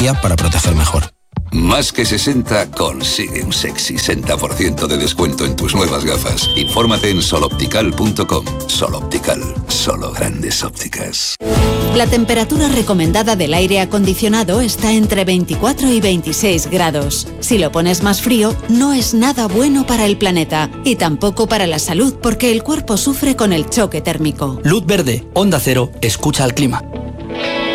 para proteger mejor. Más que 60 consigue un sexy 60% de descuento en tus nuevas gafas. Infórmate en soloptical.com. Soloptical, solo grandes ópticas. La temperatura recomendada del aire acondicionado está entre 24 y 26 grados. Si lo pones más frío, no es nada bueno para el planeta y tampoco para la salud porque el cuerpo sufre con el choque térmico. Luz verde, Onda Cero, escucha al clima.